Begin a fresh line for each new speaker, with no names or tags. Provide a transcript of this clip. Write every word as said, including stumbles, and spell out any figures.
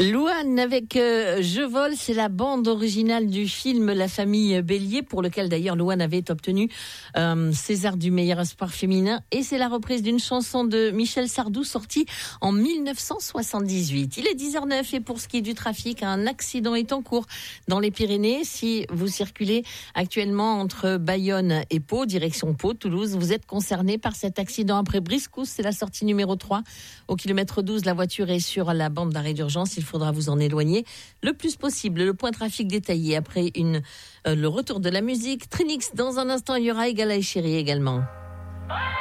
Louane avec euh, Je vole, c'est la bande originale du film La famille Bélier, pour lequel d'ailleurs Louane avait obtenu euh, César du meilleur espoir féminin, et c'est la reprise d'une chanson de Michel Sardou sortie en dix-neuf cent soixante-dix-huit. Il est dix heures zéro neuf et pour ce qui est du trafic, un accident est en cours dans les Pyrénées. Si vous circulez actuellement entre Bayonne et Pau, direction Pau, Toulouse, vous êtes concerné par cet accident après Briscousse, c'est la sortie numéro trois. Au kilomètre douze, la voiture est sur la bande d'arrêt d'urgence. Il faudra vous en éloigner le plus possible. Le point trafic détaillé après une, euh, le retour de la musique. Trinix, dans un instant, il y aura Égala et Chérie également.